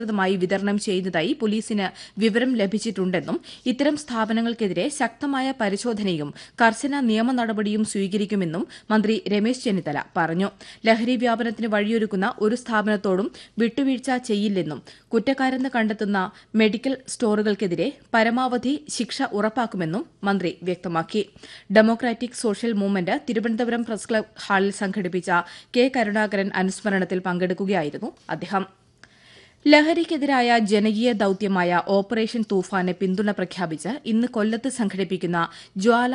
മായി വിതരണം ചെയ്യുന്നതായി പോലീസിന് വിവരം ലഭിച്ചിട്ടുണ്ടെന്നും ഇത്തരം സ്ഥാപനങ്ങൾക്കെതിരെ ശക്തമായ പരിശോധനയും കർശന നിയമ നടപടിയും സ്വീകരിക്കുമെന്നും മന്ത്രി രമേശ് ചെന്നിത്തല പറഞ്ഞു. ലഹരി വ്യാപനത്തിന് വഴിയൊരുക്കുന്ന ഒരു സ്ഥാപനത്തോടും വിട്ടുവീഴ്ച ചെയ്യില്ലെന്നും കുറ്റക്കാരെന്ന് കണ്ടെത്തുന്ന മെഡിക്കൽ സ്റ്റോറുകൾക്കെതിരെ പരമാവധി ശിക്ഷ ഉറപ്പാക്കുമെന്നും മന്ത്രി വ്യക്തമാക്കി. Democratic social movement Thiruvananthapuram press club ഹാളിൽ സംഘടിപ്പിച്ച കെ. കരുണാകരൻ അനുസ്മരണത്തിൽ പങ്കെടുക്കുകയായിരുന്നു അദ്ദേഹം. ലഹരിക്കെതിരായ ജനകീയ ദൌത്യമായ ഓപ്പറേഷൻ തൂഫാന് പിന്തുണ പ്രഖ്യാപിച്ച് ഇന്ന് കൊല്ലത്ത് സംഘടിപ്പിക്കുന്ന ജ്വാല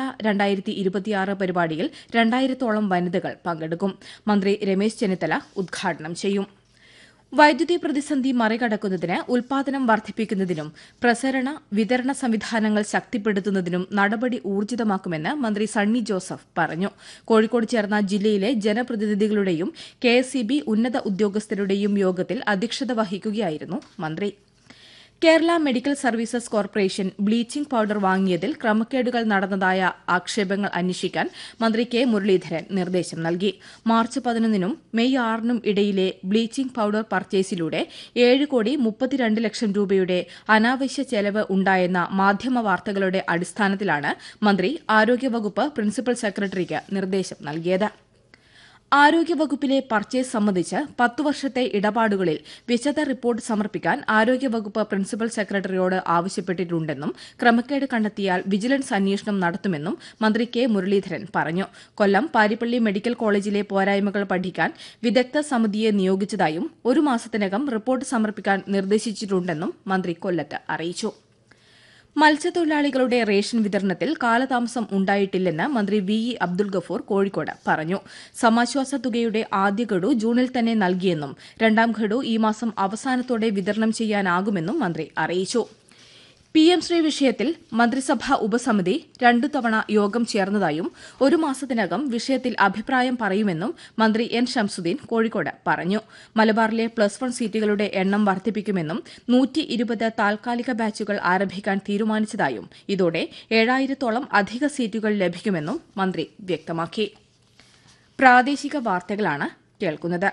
2026 പരിപാടിയിൽ 2000-ഓളം വനിതകൾ പങ്കെടുക്കും. മന്ത്രി രമേശ് ചെന്നിത്തല ഉദ്ഘാടനം ചെയ്യും. വൈദ്യുതി പ്രതിസന്ധി മറികടക്കുന്നതിന് ഉൽപാദനം വർദ്ധിപ്പിക്കുന്നതിനും പ്രസരണ വിതരണ സംവിധാനങ്ങൾ ശക്തിപ്പെടുത്തുന്നതിനും നടപടി ഊർജിതമാക്കുമെന്ന് മന്ത്രി സണ്ണി ജോസഫ് പറഞ്ഞു. കോഴിക്കോട് ചേർന്ന ജില്ലയിലെ ജനപ്രതിനിധികളുടെയും കെഎസ്ഇബി ഉന്നത ഉദ്യോഗസ്ഥരുടെയും യോഗത്തിൽ അധ്യക്ഷത വഹിക്കുകയായിരുന്നു മന്ത്രി. Kerala medical services corporation bleaching powder വാങ്ങിയതിൽ ക്രമക്കേടുകൾ നടന്നതായ ആക്ഷേപങ്ങൾ അന്വേഷിക്കാൻ മന്ത്രി കെ. മുരളീധരൻ നിർദ്ദേശം നൽകി. മാർച്ച് 11-നും മെയ് 6-നും ഇടയിലെ ബ്ലീച്ചിംഗ് പൌഡർ പർച്ചേസിലൂടെ 7,32 ലക്ഷം രൂപയുടെ അനാവശ്യ ചെലവ് ഉണ്ടായെന്ന മാധ്യമ വാർത്തകളുടെ അടിസ്ഥാനത്തിലാണ് മന്ത്രി ആരോഗ്യവകുപ്പ് പ്രിൻസിപ്പൽ സെക്രട്ടറിക്ക് നിർദ്ദേശം നൽകിയത്. ആരോഗ്യവകുപ്പിലെ പർച്ചേസ് സംബന്ധിച്ച് 10 വർഷത്തെ ഇടപാടുകളിൽ വിശദ റിപ്പോർട്ട് സമർപ്പിക്കാൻ ആരോഗ്യവകുപ്പ് പ്രിൻസിപ്പൽ സെക്രട്ടറിയോട് ആവശ്യപ്പെട്ടിട്ടുണ്ടെന്നും ക്രമക്കേട് കണ്ടെത്തിയാൽ വിജിലൻസ് അന്വേഷണം നടത്തുമെന്നും മന്ത്രി കെ. മുരളീധരൻ പറഞ്ഞു. കൊല്ലം പാരിപ്പള്ളി മെഡിക്കൽ കോളേജിലെ പോരായ്മകൾ പഠിക്കാൻ വിദഗ്ധ സമിതിയെ നിയോഗിച്ചതായും 1 മാസത്തിനകം റിപ്പോർട്ട് സമർപ്പിക്കാൻ നിർദ്ദേശിച്ചിട്ടുണ്ടെന്നും മന്ത്രി കൊല്ലത്ത് അറിയിച്ചു. മത്സ്യത്തൊഴിലാളികളുടെ റേഷൻ വിതരണത്തിൽ കാലതാമസം ഉണ്ടായിട്ടില്ലെന്ന് മന്ത്രി വി. ഇ. അബ്ദുൽ ഗഫൂർ കോഴിക്കോട് പറഞ്ഞു. സമാശ്വാസ തുകയുടെ ആദ്യ ഗഡു ജൂണിൽ തന്നെ നൽകിയെന്നും രണ്ടാം ഗഡു ഈ മാസം അവസാനത്തോടെ വിതരണം ചെയ്യാനാകുമെന്നും മന്ത്രി അറിയിച്ചു. പിഎം ശ്രീ വിഷയത്തിൽ മന്ത്രിസഭാ ഉപസമിതി 2 തവണ യോഗം ചേർന്നതായും 1 മാസത്തിനകം വിഷയത്തിൽ അഭിപ്രായം പറയുമെന്നും മന്ത്രി എൻ ശംസുദ്ദീൻ കോഴിക്കോട് പറഞ്ഞു. മലബാറിലെ +1 സീറ്റുകളുടെ എണ്ണം വർദ്ധിപ്പിക്കുമെന്നും 120 താൽക്കാലിക ബാച്ചുകൾ ആരംഭിക്കാൻ തീരുമാനിച്ചതായും ഇതോടെ 7,000-ഓളം അധിക സീറ്റുകൾ ലഭിക്കുമെന്നും മന്ത്രി വ്യക്തമാക്കി. പ്രാദേശിക വാർത്തകളാണ് കേൾക്കുന്നത്.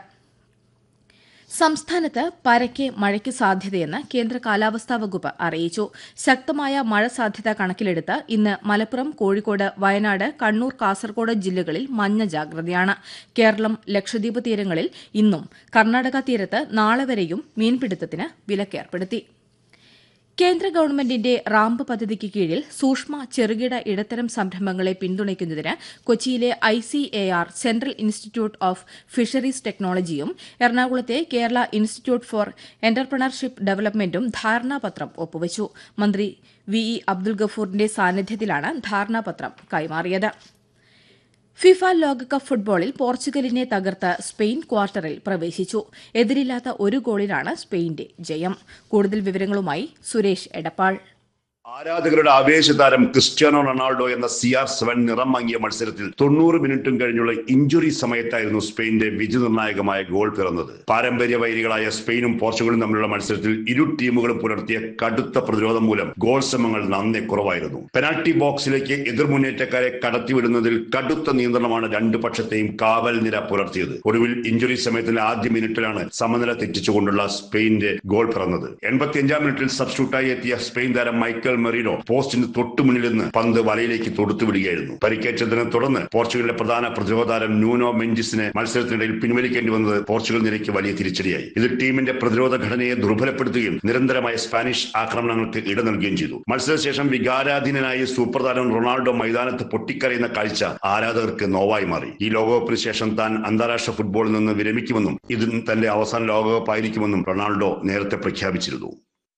സംസ്ഥാനത്ത് പരക്കെ മഴയ്ക്ക് സാധ്യതയെന്ന് കേന്ദ്ര കാലാവസ്ഥാ വകുപ്പ് അറിയിച്ചു. ശക്തമായ മഴ സാധ്യത കണക്കിലെടുത്ത് ഇന്ന് മലപ്പുറം, കോഴിക്കോട്, വയനാട്, കണ്ണൂർ, കാസർഗോഡ് ജില്ലകളിൽ മഞ്ഞ ജാഗ്രതയാണ്. കേരളം, ലക്ഷദ്വീപ് തീരങ്ങളിൽ ഇന്നും കർണാടക തീരത്ത് നാളെ വരെയും മീൻപിടുത്തത്തിന് വിലക്കേർപ്പെടുത്തി. കേന്ദ്ര ഗവൺമെന്റിന്റെ റാംപ് പദ്ധതിക്ക് കീഴിൽ സൂക്ഷ്മ ചെറുകിട ഇടത്തരം സംരംഭങ്ങളെ പിന്തുണയ്ക്കുന്നതിന് കൊച്ചിയിലെ ICAR central institute of fisheries ടെക്നോളജിയും എറണാകുളത്തെ കേരള ഇൻസ്റ്റിറ്റ്യൂട്ട് ഫോർ എന്റർപ്രണർഷിപ്പ് ഡെവലപ്മെന്റും ധാരണാപത്രം ഒപ്പുവച്ചു. മന്ത്രി വി. ഇ. അബ്ദുൽ ഗഫൂറിന്റെ സാന്നിധ്യത്തിലാണ് ധാരണാപത്രം കൈമാറിയത്. ഫിഫ ലോകകപ്പ് ഫുട്ബോളിൽ പോർച്ചുഗലിനെ തകർത്ത് സ്പെയിൻ ക്വാർട്ടറിൽ പ്രവേശിച്ചു. എതിരില്ലാത്ത 1 ഗോളിനാണ് സ്പെയിന്റെ ജയം. കൂടുതൽ വിവരങ്ങളുമായി സുരേഷ് എടപ്പാൾ. ആരാധകരുടെ ആവേശതാരം ക്രിസ്ത്യാനോ റൊണാൾഡോ എന്ന CR7 നിറം മങ്ങിയ മത്സരത്തിൽ 90 മിനിറ്റും കഴിഞ്ഞുള്ള ഇഞ്ചുറി സമയത്തായിരുന്നു സ്പെയിന്റെ വിജയനിർണായകമായ ഗോൾ പിറന്നത്. പാരമ്പര്യ വൈരികളായ സ്പെയിനും പോർച്ചുഗലും തമ്മിലുള്ള മത്സരത്തിൽ ഇരു ടീമുകളും പുലർത്തിയ കടുത്ത പ്രതിരോധം മൂലം ഗോൾ ശ്രമങ്ങൾ നന്നേ കുറവായിരുന്നു. പെനാൽറ്റി ബോക്സിലേക്ക് എതിർമുന്നേറ്റക്കാരെ കടത്തിവിടുന്നതിൽ കടുത്ത നിയന്ത്രണമാണ് 2 പക്ഷത്തെയും കാവൽ നിര പുലർത്തിയത്. ഒടുവിൽ ഇഞ്ചുറി സമയത്തിന്റെ ആദ്യ മിനിറ്റിലാണ് സമനില തെറ്റിച്ചുകൊണ്ടുള്ള സ്പെയിന്റെ ഗോൾ പിറന്നത്. 85-ാം മിനിറ്റിൽ സബ്സ്റ്റിറ്റ്യൂട്ടായി എത്തിയ സ്പെയിൻ താരം മൈക്കൽ മെറീനോ പോസ്റ്റിന് തൊട്ടുമുന്നിൽ നിന്ന് പന്ത് വലയിലേക്ക് തൊടുത്തുവിടുകയായിരുന്നു. പരിക്കേറ്റതിനെ തുടർന്ന് പോർച്ചുഗലിന്റെ പ്രധാന പ്രതിരോധ താരം ന്യൂനോ മെൻഡിസിനെ മത്സരത്തിനിടയിൽ പിൻവലിക്കേണ്ടി വന്നത് പോർച്ചുഗൽ നിരയ്ക്ക് വലിയ തിരിച്ചടിയായി. ഇത് ടീമിന്റെ പ്രതിരോധ ഘടനയെ ദുർബലപ്പെടുത്തുകയും നിരന്തരമായ സ്പാനിഷ് ആക്രമണങ്ങൾക്ക് ഇട നൽകുകയും ചെയ്തു. മത്സരശേഷം വികാരാധീനനായി സൂപ്പർ താരം റൊണാൾഡോ മൈതാനത്ത് പൊട്ടിക്കരയുന്ന കാഴ്ച ആരാധകർക്ക് നോവായി മാറി. ഈ ലോകകപ്പിന് ശേഷം താൻ അന്താരാഷ്ട്ര ഫുട്ബോളിൽ നിന്ന് വിരമിക്കുമെന്നും ഇത് തന്റെ അവസാന ലോകകപ്പായിരിക്കുമെന്നും റൊണാൾഡോ നേരത്തെ പ്രഖ്യാപിച്ചിരുന്നു.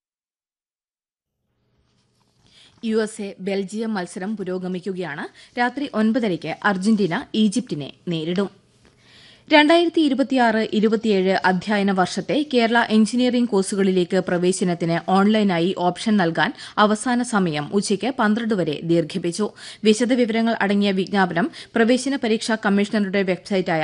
USA ബെൽജിയം മത്സരം പുരോഗമിക്കുകയാണ്. രാത്രി 9:30-ക്ക് അർജന്റീന ഈജിപ്തിനെ നേരിടും. 2026-27 അധ്യയന വർഷത്തെ കേരള എഞ്ചിനീയറിംഗ് കോഴ്സുകളിലേക്ക് പ്രവേശനത്തിന് ഓൺലൈനായി ഓപ്ഷൻ നൽകാൻ അവസാന സമയം ഉച്ചയ്ക്ക് 12 വരെ ദീർഘിപ്പിച്ചു. വിശദവിവരങ്ങൾ അടങ്ങിയ വിജ്ഞാപനം പ്രവേശന പരീക്ഷാ കമ്മീഷണറുടെ വെബ്സൈറ്റായ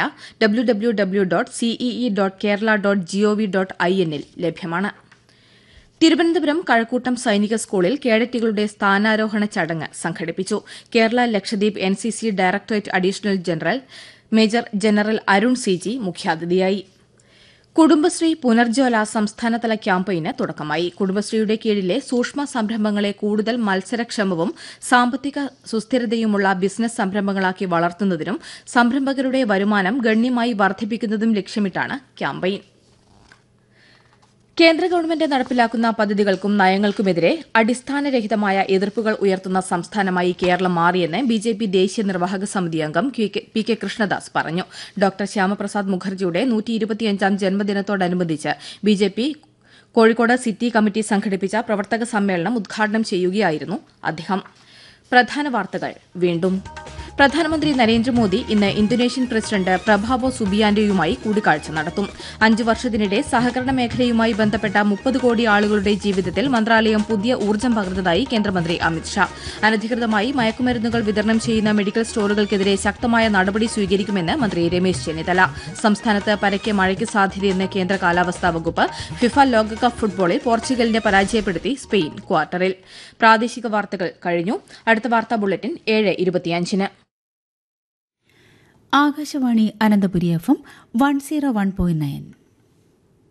www.cee.kerala.gov.in ൽ ലഭ്യമാണ്. തിരുവനന്തപുരം കഴക്കൂട്ടം സൈനിക സ്കൂളിൽ കേഡറ്റുകളുടെ സ്ഥാനാരോഹണ ചടങ്ങ് സംഘടിപ്പിച്ചു. Kerala Lakshadweep NCC directorate additional general major general Arun CG മുഖ്യാതിഥിയായി. കുടുംബശ്രീ പുനർജ്വല സംസ്ഥാനതല ക്യാമ്പയിന് തുടക്കമായി. കുടുംബശ്രീയുടെ കീഴിലെ സൂക്ഷ്മ സംരംഭങ്ങളെ കൂടുതൽ മത്സരക്ഷമവും സാമ്പത്തിക സുസ്ഥിരതയുമുള്ള ബിസിനസ് സംരംഭങ്ങളാക്കി വളർത്തുന്നതിനും സംരംഭകരുടെ വരുമാനം ഗണ്യമായി വർദ്ധിപ്പിക്കുന്നതും ലക്ഷ്യമിട്ടാണ് ക്യാമ്പയിൻ. കേന്ദ്ര ഗവൺമെന്റ് നടപ്പിലാക്കുന്ന പദ്ധതികൾക്കും നയങ്ങൾക്കുമെതിരെ അടിസ്ഥാനരഹിതമായ എതിർപ്പുകൾ ഉയർത്തുന്ന സംസ്ഥാനമായി കേരളം മാറിയെന്ന് ബിജെപി ദേശീയ നിർവാഹക സമിതി അംഗം പി കെ കൃഷ്ണദാസ് പറഞ്ഞു. ഡോക്ടർ ശ്യാമപ്രസാദ് മുഖർജിയുടെ 125ാം ജന്മദിനത്തോടനുബന്ധിച്ച് ബിജെപി കോഴിക്കോട് സിറ്റി കമ്മിറ്റി സംഘടിപ്പിച്ച പ്രവർത്തക സമ്മേളനം ഉദ്ഘാടനം ചെയ്യുകയായിരുന്നു അദ്ദേഹം. പ്രധാന വാർത്തകൾ വീണ്ടും. പ്രധാനമന്ത്രി നരേന്ദ്രമോദി ഇന്ന് ഇന്തോനേഷ്യൻ പ്രസിഡന്റ് പ്രഭാവോ സുബിയാന്റോയുമായി കൂടിക്കാഴ്ച നടത്തും. 5 വർഷത്തിനിടെ സഹകരണ മേഖലയുമായി ബന്ധപ്പെട്ട 30 കോടി ആളുകളുടെ ജീവിതത്തിൽ മന്ത്രാലയം പുതിയ ഊർജ്ജം പകർന്നതായി കേന്ദ്രമന്ത്രി അമിത്ഷാ. അനധികൃതമായി മയക്കുമരുന്നുകൾ വിതരണം ചെയ്യുന്ന മെഡിക്കൽ സ്റ്റോറുകൾക്കെതിരെ ശക്തമായ നടപടി സ്വീകരിക്കുമെന്ന് മന്ത്രി രമേശ് ചെന്നിത്തല. സംസ്ഥാനത്ത് പരക്കെ മഴയ്ക്ക് സാധ്യതയെന്ന് കേന്ദ്ര കാലാവസ്ഥാ വകുപ്പ്. ഫിഫ ലോകകപ്പ് ഫുട്ബോളിൽ പോർച്ചുഗലിനെ പരാജയപ്പെടുത്തി സ്പെയിൻ ക്വാർട്ടറിൽ. പ്രാദേശിക വാർത്തകൾ കഴിഞ്ഞു. അടുത്ത വാർത്താ ബുള്ളറ്റിൻ 7:25-ന്. ആകാശവാണി അനന്തപുരി FM 101.9.